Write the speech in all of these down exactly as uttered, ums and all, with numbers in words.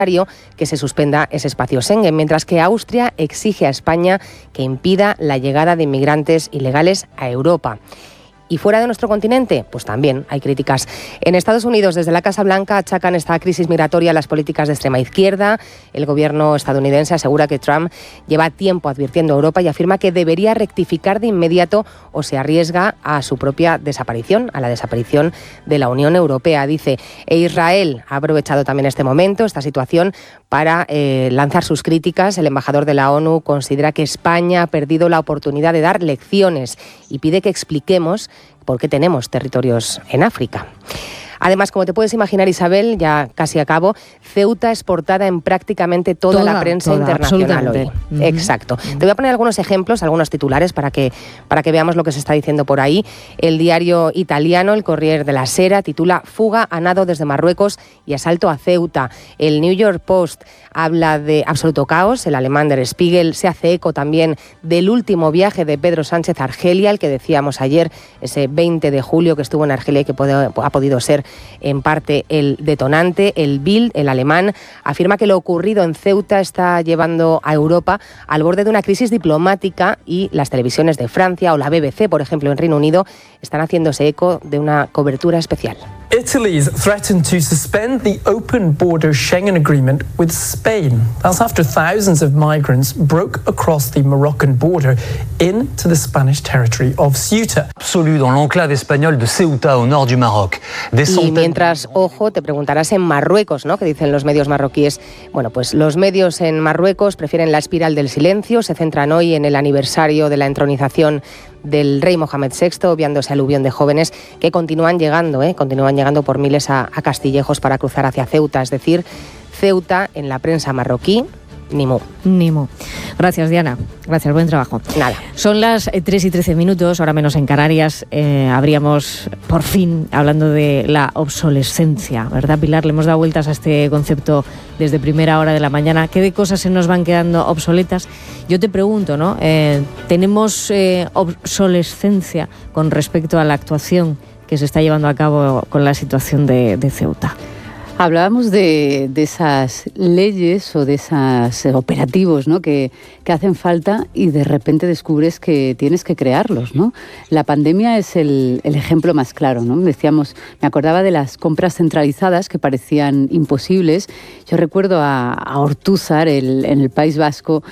que se suspenda ese espacio Schengen, mientras que Austria exige a España que impida la llegada de inmigrantes ilegales a Europa. ¿Y fuera de nuestro continente? Pues también hay críticas. En Estados Unidos, desde la Casa Blanca, achacan esta crisis migratoria a las políticas de extrema izquierda. El gobierno estadounidense asegura que Trump lleva tiempo advirtiendo a Europa y afirma que debería rectificar de inmediato o se arriesga a su propia desaparición, a la desaparición de la Unión Europea, dice. E Israel ha aprovechado también este momento, esta situación, para eh, lanzar sus críticas. El embajador de la ONU considera que España ha perdido la oportunidad de dar lecciones y pide que expliquemos por qué tenemos territorios en África. Además, como te puedes imaginar, Isabel, ya casi acabo, Ceuta es portada en prácticamente toda, toda la prensa toda, internacional hoy. Uh-huh. Exacto. Uh-huh. Te voy a poner algunos ejemplos, algunos titulares para que, para que veamos lo que se está diciendo por ahí. El diario italiano, el Corriere della Sera, titula Fuga a nado desde Marruecos y asalto a Ceuta. El New York Post habla de absoluto caos. El alemán Der Spiegel se hace eco también del último viaje de Pedro Sánchez a Argelia, el que decíamos ayer, ese veinte de julio que estuvo en Argelia y que puede, ha podido ser en parte el detonante. El Bild, el alemán, afirma que lo ocurrido en Ceuta está llevando a Europa al borde de una crisis diplomática y las televisiones de Francia o la B B C, por ejemplo, en Reino Unido, están haciéndose eco de una cobertura especial. Italy's threatened to suspend the open border Schengen agreement with Spain. That's after thousands of migrants broke across the Moroccan border into the Spanish territory of Ceuta. Absolu dans l'enclave espagnole de Ceuta au nord du Maroc. Y mientras, ojo, te preguntarás en Marruecos, ¿no? ¿Qué dicen los medios marroquíes? Bueno, pues los medios en Marruecos prefieren la espiral del silencio, se centran hoy en el aniversario de la entronización del rey Mohamed sexto, obviándose aluvión de jóvenes que continúan llegando, ¿eh? continúan llegando por miles a, a Castillejos para cruzar hacia Ceuta, es decir, Ceuta en la prensa marroquí, ni mu. Ni mu. Gracias, Diana. Gracias, buen trabajo. Nada. Son las tres y trece minutos, ahora menos en Canarias. Eh, habríamos, por fin, hablando de la obsolescencia, ¿verdad, Pilar? Le hemos dado vueltas a este concepto desde primera hora de la mañana. ¿Qué de cosas se nos van quedando obsoletas? Yo te pregunto, ¿no? Eh, ¿Tenemos eh, obsolescencia con respecto a la actuación que se está llevando a cabo con la situación de, de Ceuta? Hablábamos de, de esas leyes o de esos operativos, ¿no? que, que hacen falta y de repente descubres que tienes que crearlos, ¿no? La pandemia es el, el ejemplo más claro, ¿no? Decíamos, me acordaba de las compras centralizadas que parecían imposibles. Yo recuerdo a, a Ortúzar el, en el País Vasco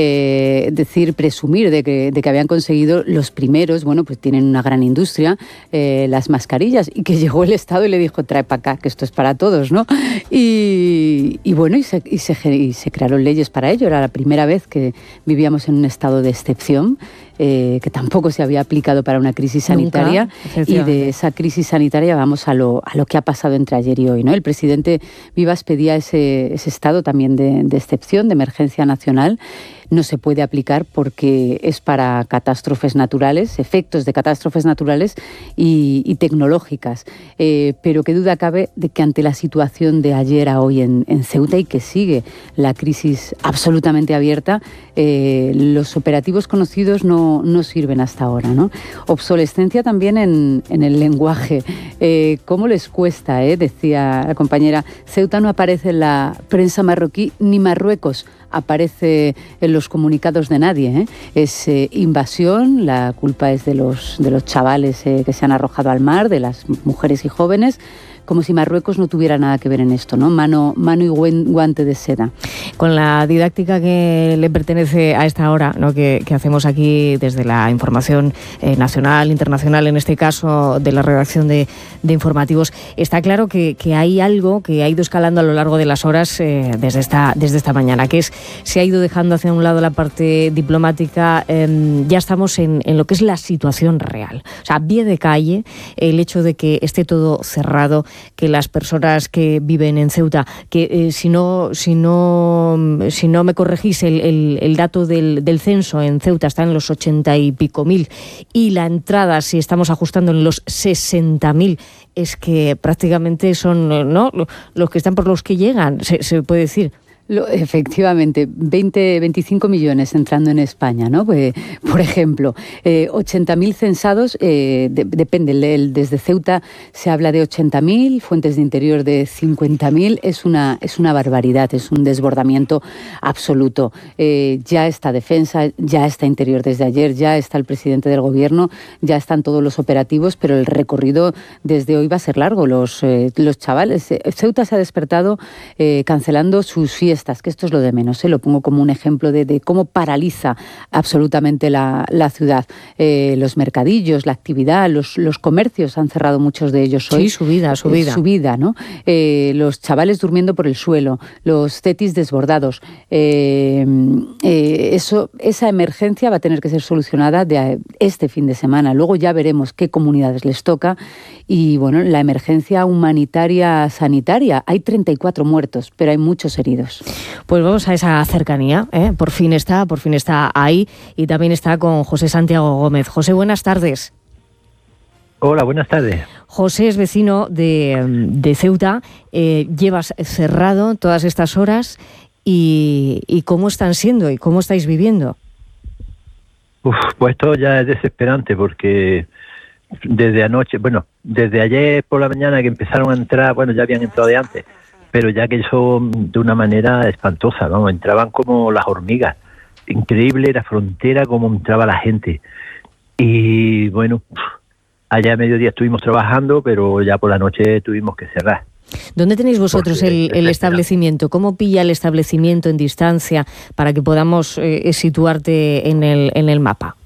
eh, decir, presumir de que, de que habían conseguido los primeros, bueno, pues tienen una gran industria, eh, las mascarillas, y que llegó el Estado y le dijo, trae para acá, que esto es para todos, ¿no? Y, y bueno, y se, y, se, y se crearon leyes para ello. Era la primera vez que vivíamos en un estado de excepción, eh, que tampoco se había aplicado para una crisis sanitaria. Nunca, y de esa crisis sanitaria vamos a lo, a lo que ha pasado entre ayer y hoy, ¿no? El presidente Vivas pedía ese, ese estado también de, de excepción, de emergencia nacional. No se puede aplicar porque es para catástrofes naturales, efectos de catástrofes naturales y, y tecnológicas. Eh, pero qué duda cabe de que ante la situación de ayer a hoy en, en Ceuta y que sigue la crisis absolutamente abierta, eh, los operativos conocidos no, no sirven hasta ahora, ¿no? Obsolescencia también en, en el lenguaje. Eh, ¿Cómo les cuesta? Eh? Decía la compañera, Ceuta no aparece en la prensa marroquí ni Marruecos aparece en los comunicados de nadie, ¿eh? Es eh, invasión, la culpa es de los, de los chavales eh, que se han arrojado al mar, de las mujeres y jóvenes, como si Marruecos no tuviera nada que ver en esto, ¿no? Mano, mano y guante de seda. Con la didáctica que le pertenece a esta hora, ¿no? que, que hacemos aquí desde la información eh, nacional, internacional, en este caso de la redacción de, de informativos, está claro que, que hay algo que ha ido escalando a lo largo de las horas eh, desde, esta, desde esta mañana, que es, se ha ido dejando hacia un lado la parte diplomática, eh, ya estamos en, en lo que es la situación real. O sea, a pie de calle, el hecho de que esté todo cerrado, que las personas que viven en Ceuta, que eh, si no si no si no me corregís el, el, el dato del, del censo en Ceuta está en los ochenta y pico mil y la entrada, si estamos ajustando, en los sesenta mil, es que prácticamente son, ¿no?, los que están por los que llegan, se, se puede decir. Lo, efectivamente, veinte, veinticinco millones entrando en España, ¿no? Pues, por ejemplo, eh, ochenta mil censados, eh, de, depende, el, desde Ceuta se habla de ochenta mil, Fuentes de Interior de cincuenta mil, es una, es una barbaridad, es un desbordamiento absoluto. Eh, ya está Defensa, ya está Interior desde ayer, ya está el presidente del Gobierno, ya están todos los operativos, pero el recorrido desde hoy va a ser largo. Los, eh, los chavales, eh, Ceuta se ha despertado eh, cancelando sus fiestas, que esto es lo de menos, ¿eh? Lo pongo como un ejemplo de, de cómo paraliza absolutamente la, la ciudad. Eh, los mercadillos, la actividad, los, los comercios han cerrado muchos de ellos hoy. Sí, su vida, su vida. Eh, su vida, ¿no? Eh, los chavales durmiendo por el suelo, los cetis desbordados. Eh, eh, eso, esa emergencia va a tener que ser solucionada de este fin de semana. Luego ya veremos qué comunidades les toca. Y bueno, la emergencia humanitaria sanitaria. Hay treinta y cuatro muertos, pero hay muchos heridos. Pues vamos a esa cercanía, ¿eh? Por fin está, por fin está ahí, y también está con José Santiago Gómez. José, buenas tardes. Hola, buenas tardes. José es vecino de, de Ceuta, eh, llevas cerrado todas estas horas, y, y ¿cómo están siendo y cómo estáis viviendo? Uf, pues esto ya es desesperante porque desde anoche, bueno, desde ayer por la mañana que empezaron a entrar, bueno, ya habían entrado de antes, pero ya que eso de una manera espantosa, ¿no? Entraban como las hormigas. Increíble la frontera, cómo entraba la gente. Y bueno, allá a mediodía estuvimos trabajando, pero ya por la noche tuvimos que cerrar. ¿Dónde tenéis vosotros el, el establecimiento? ¿Cómo pilla el establecimiento en distancia para que podamos eh, situarte en el, en el mapa?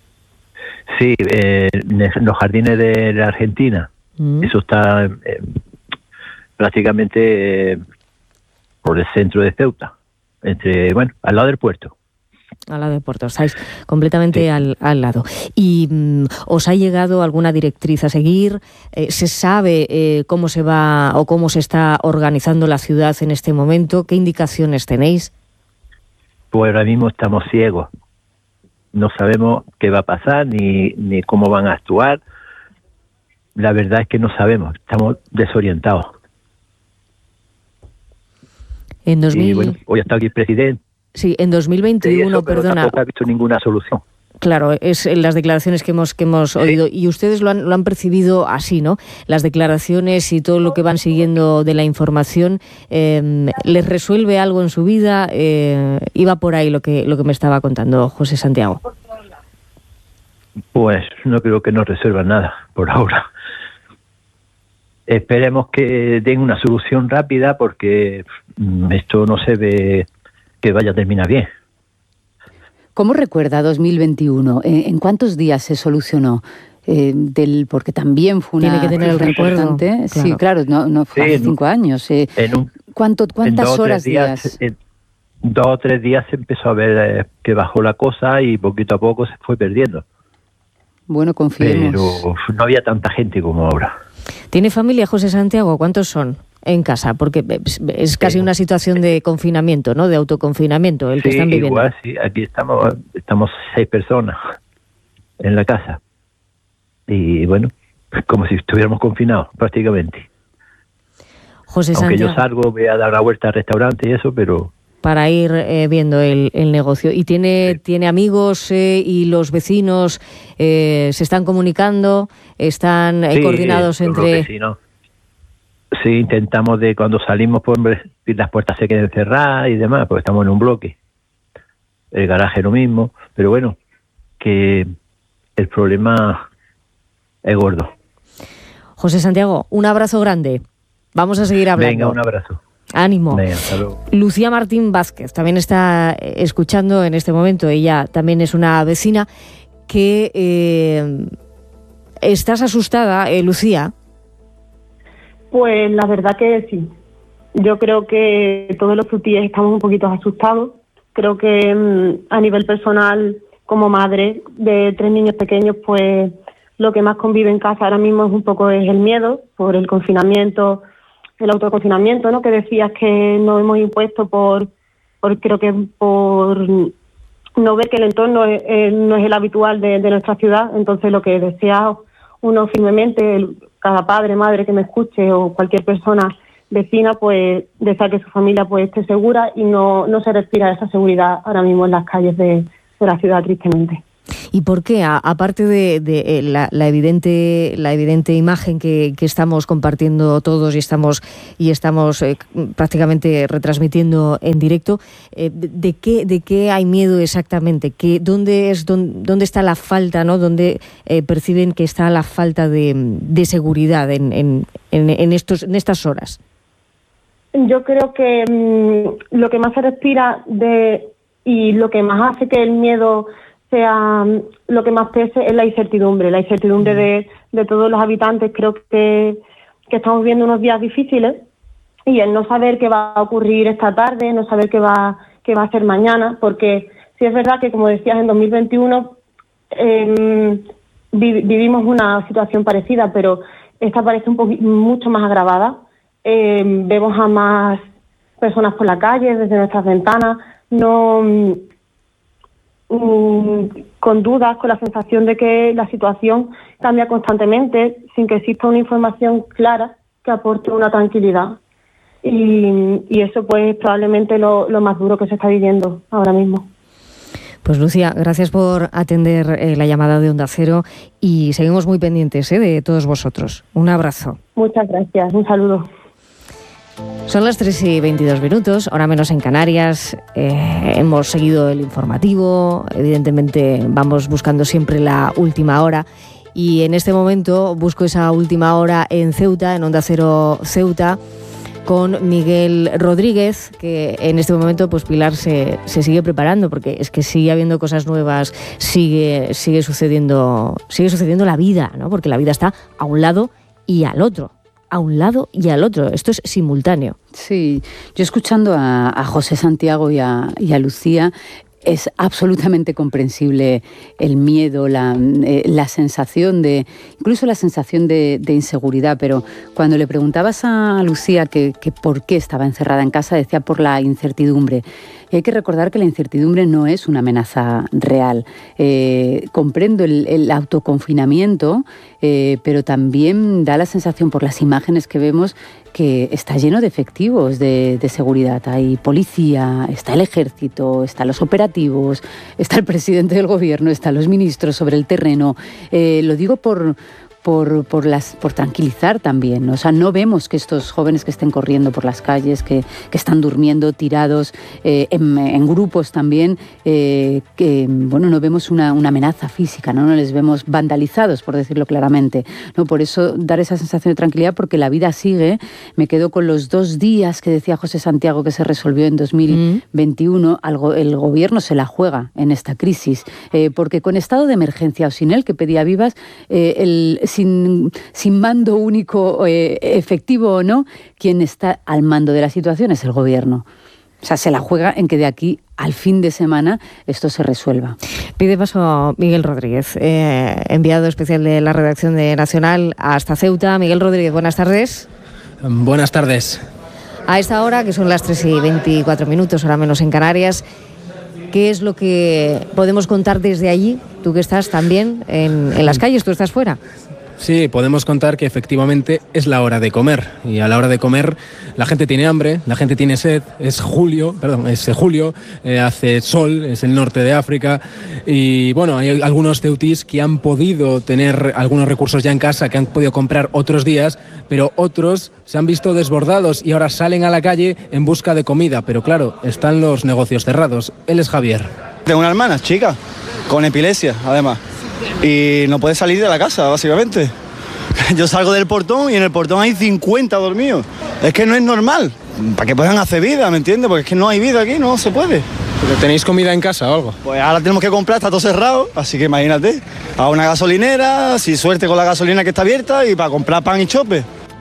Sí, eh, en los jardines de la Argentina. Mm. Eso está... Eh, prácticamente eh, por el centro de Ceuta, entre bueno, al lado del puerto. Al lado del puerto, estáis completamente sí. al, al lado. ¿Y mm, os ha llegado alguna directriz a seguir? Eh, ¿Se sabe eh, cómo se va o cómo se está organizando la ciudad en este momento? ¿Qué indicaciones tenéis? Pues ahora mismo estamos ciegos. No sabemos qué va a pasar ni, ni cómo van a actuar. La verdad es que no sabemos, estamos desorientados. En dos mil... Y bueno, hoy está aquí el presidente. Sí, en dos mil veintiuno, eso, pero perdona. Tampoco ha visto ninguna solución. Claro, es las declaraciones que hemos que hemos sí. oído, y ustedes lo han, lo han percibido así, ¿no? Las declaraciones y todo lo que van siguiendo de la información, eh, ¿les resuelve algo en su vida? Eh, iba por ahí lo que lo que me estaba contando José Santiago. Pues no creo que nos resuelva nada por ahora. Esperemos que den una solución rápida porque esto no se ve que vaya a terminar bien. ¿Cómo recuerda dos mil veintiuno? ¿En cuántos días se solucionó? Eh, del porque también fue una... Tiene que tener el recuerdo. Claro. Sí, claro, no, no fue sí, hace cinco años. Eh, en un, ¿Cuánto, ¿Cuántas en dos, horas, días? días? En dos o tres días se empezó a ver eh, que bajó la cosa y poquito a poco se fue perdiendo. Bueno, confiemos. Pero no había tanta gente como ahora. ¿Tiene familia José Santiago? ¿Cuántos son en casa? Porque es casi una situación de confinamiento, ¿no? De autoconfinamiento, el que sí, están viviendo. Igual, sí. Aquí estamos, estamos seis personas en la casa. Y bueno, como si estuviéramos confinados, prácticamente. José Aunque Santiago, yo salgo, voy a dar una vuelta al restaurante y eso, pero... Para ir eh, viendo el, el negocio. ¿Y tiene, sí. tiene amigos eh, y los vecinos eh, se están comunicando? ¿Están eh, sí, coordinados eh, entre...? Sí, ¿no? Sí, intentamos de cuando salimos, pues las puertas se queden cerradas y demás, porque estamos en un bloque. El garaje lo mismo, pero bueno, que el problema es gordo. José Santiago, un abrazo grande. Vamos a seguir hablando. Venga, un abrazo. Ánimo. Venga, hasta luego. Lucía Martín Vázquez también está escuchando en este momento. Ella también es una vecina que... Eh, ¿Estás asustada, eh, Lucía? Pues la verdad que sí. Yo creo que todos los tutíes estamos un poquito asustados. Creo que mmm, a nivel personal, como madre de tres niños pequeños, pues lo que más convive en casa ahora mismo es un poco es el miedo por el confinamiento, el autoconfinamiento, ¿no? Que decías que nos hemos impuesto por, por creo que por no ver que el entorno es, eh, no es el habitual de, de nuestra ciudad. Entonces lo que desea uno firmemente, el, cada padre, madre que me escuche o cualquier persona vecina pues desea que su familia pues esté segura y no, no se respira esa seguridad ahora mismo en las calles de, de la ciudad, tristemente. ¿Y por qué? A, aparte de, de eh, la, la evidente la evidente imagen que, que estamos compartiendo todos y estamos y estamos eh, prácticamente retransmitiendo en directo, eh, de, de qué de qué hay miedo exactamente? ¿Qué, dónde es dónde, dónde está la falta, ¿no? ¿Dónde eh, perciben que está la falta de, de seguridad en, en, en, en estos en estas horas? Yo creo que mmm, lo que más se respira de y lo que más hace que el miedo sea lo que más pese es la incertidumbre, la incertidumbre de, de todos los habitantes. Creo que, que estamos viviendo unos días difíciles y el no saber qué va a ocurrir esta tarde, no saber qué va, qué va a ser mañana, porque sí es verdad que, como decías, en dos mil veintiuno eh, vi, vivimos una situación parecida, pero esta parece un poquito mucho más agravada. Eh, vemos a más personas por la calle, desde nuestras ventanas, no... con dudas, con la sensación de que la situación cambia constantemente sin que exista una información clara que aporte una tranquilidad. Y, y eso pues probablemente lo, lo más duro que se está viviendo ahora mismo. Pues Lucía, gracias por atender eh, la llamada de Onda Cero y seguimos muy pendientes eh, de todos vosotros. Un abrazo. Muchas gracias, un saludo. Son las tres y veintidós minutos, hora menos en Canarias. Eh, hemos seguido el informativo, evidentemente vamos buscando siempre la última hora y en este momento busco esa última hora en Ceuta, en Onda Cero Ceuta, con Miguel Rodríguez, que en este momento pues Pilar se, se sigue preparando porque es que sigue habiendo cosas nuevas, sigue, sigue sucediendo, sigue sucediendo la vida, ¿no? Porque la vida está a un lado y al otro. A un lado y al otro. Esto es simultáneo. Sí, yo escuchando a, a José Santiago y a, y a Lucía, es absolutamente comprensible el miedo, la, eh, la sensación de, incluso la sensación de, de inseguridad, pero cuando le preguntabas a Lucía que, que por qué estaba encerrada en casa, decía por la incertidumbre. Y hay que recordar que la incertidumbre no es una amenaza real. Eh, comprendo el, el autoconfinamiento, eh, pero también da la sensación por las imágenes que vemos que está lleno de efectivos de, de seguridad. Hay policía, está el ejército, están los operativos, está el presidente del gobierno, están los ministros sobre el terreno. Eh, lo digo por... Por, por, las, por tranquilizar también, ¿no? O sea, no vemos que estos jóvenes que estén corriendo por las calles, que, que están durmiendo tirados eh, en, en grupos también, eh, que, bueno, no vemos una, una amenaza física, ¿no? No les vemos vandalizados, por decirlo claramente, ¿no? Por eso dar esa sensación de tranquilidad, porque la vida sigue. Me quedo con los dos días que decía José Santiago que se resolvió en dos mil veintiuno. Mm. Algo, el gobierno se la juega en esta crisis, eh, porque con estado de emergencia o sin él, que pedía Vivas, eh, el Sin, sin mando único eh, efectivo o no, quien está al mando de la situación es el gobierno. O sea, se la juega en que de aquí al fin de semana esto se resuelva. Pide paso Miguel Rodríguez, eh, enviado especial de la redacción de Nacional hasta Ceuta. Miguel Rodríguez, buenas tardes. Buenas tardes. A esta hora, que son las tres y veinticuatro minutos, hora menos en Canarias, ¿qué es lo que podemos contar desde allí? Tú que estás también en, en las calles, tú estás fuera. Sí, podemos contar que efectivamente es la hora de comer y a la hora de comer la gente tiene hambre, la gente tiene sed, es julio, perdón, es julio, eh, hace sol, es el norte de África y bueno, hay algunos ceutís que han podido tener algunos recursos ya en casa, que han podido comprar otros días, pero otros se han visto desbordados y ahora salen a la calle en busca de comida, pero claro, están los negocios cerrados. Él es Javier. Tengo una hermana chica, con epilepsia además. Y no puede salir de la casa, básicamente. Yo salgo del portón y en el portón hay cincuenta dormidos. Es que no es normal. Para que puedan hacer vida, ¿me entiendes? Porque es que no hay vida aquí, no se puede. ¿Pero tenéis comida en casa o algo? Pues ahora tenemos que comprar, está todo cerrado, así que imagínate. A una gasolinera, sin suerte con la gasolina que está abierta y para comprar pan y chope.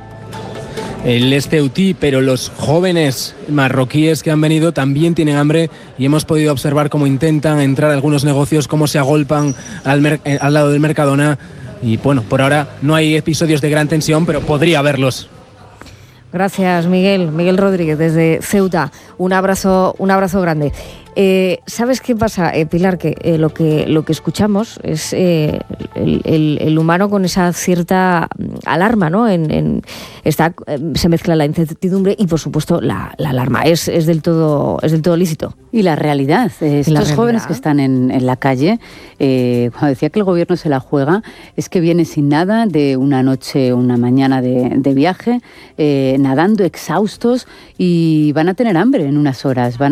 Él es ceutí, pero los jóvenes marroquíes que han venido también tienen hambre y hemos podido observar cómo intentan entrar a algunos negocios, cómo se agolpan al, mer- al lado del Mercadona y bueno, por ahora no hay episodios de gran tensión, pero podría haberlos. Gracias, Miguel. Miguel Rodríguez desde Ceuta. Un abrazo, un abrazo grande. Eh, ¿Sabes qué pasa, eh, Pilar? Que, eh, lo que lo que escuchamos es eh, el, el, el humano con esa cierta alarma, ¿no? En, en, está, eh, se mezcla la incertidumbre y, por supuesto, la, la alarma. Es, es, del todo, es del todo lícito. Y la realidad. Eh, estos la realidad. jóvenes que están en, en la calle, eh, cuando decía que el gobierno se la juega, es que viene sin nada de una noche, una mañana de, de viaje, eh, nadando exhaustos y van a tener hambre en unas horas. Van